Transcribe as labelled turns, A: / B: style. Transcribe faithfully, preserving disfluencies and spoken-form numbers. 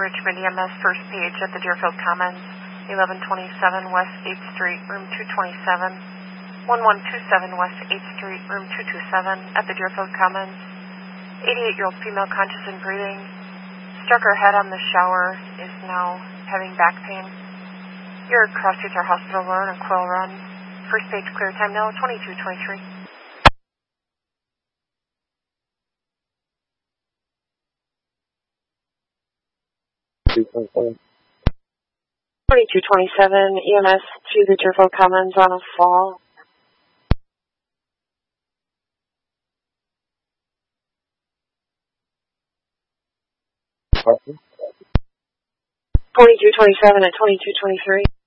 A: Richmond E M S first page at the Deerfield Commons, eleven twenty-seven West eighth Street, room two twenty-seven, eleven twenty-seven West eighth Street, room two twenty-seven at the Deerfield Commons. eighty-eight-year-old female conscious and breathing. Struck her head on the shower, is now having back pain. Your cross streets are Hospital Road and Quill Run. First page clear time now, twenty-two twenty-three. twenty-two twenty-seven E M S to the Deerfield Commons on a fall. twenty-two twenty-seven at twenty-two twenty-three.